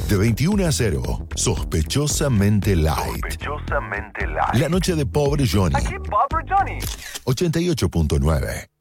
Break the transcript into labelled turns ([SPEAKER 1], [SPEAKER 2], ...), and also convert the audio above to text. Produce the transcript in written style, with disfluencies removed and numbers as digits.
[SPEAKER 1] De 21 a 0, Sospechosamente Light.
[SPEAKER 2] Sospechosamente light.
[SPEAKER 1] La noche de Pobre Johnny.
[SPEAKER 2] Aquí Bob Johnny.
[SPEAKER 1] 88.9.